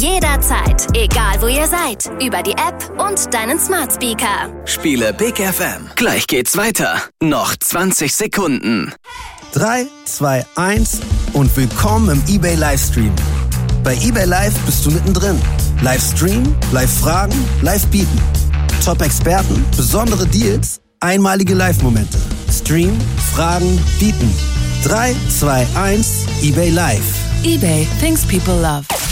Jederzeit, egal wo ihr seid. Über die App und deinen Smart Speaker. Spiele Big FM. Gleich geht's weiter. Noch 20 Sekunden. 3, 2, 1 und willkommen im eBay Livestream. Bei eBay Live bist du mittendrin. Livestream, Live-Fragen, Live-Bieten. Top-Experten, besondere Deals, einmalige Live-Momente. Stream, Fragen, Bieten. 3, 2, 1, eBay Live. eBay, things people love.